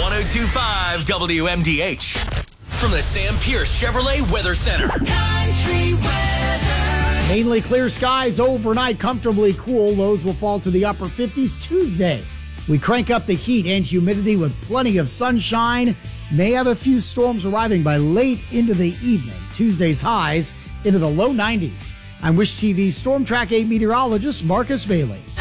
102.5 WMDH. From the Sam Pierce Chevrolet Weather Center. Country weather. Mainly clear skies overnight, comfortably cool. Lows will fall to the upper 50s Tuesday. We crank up the heat and humidity with plenty of sunshine. May have a few storms arriving by late into the evening. Tuesday's highs into the low 90s. I'm Wish TV Storm Track 8 meteorologist Marcus Bailey.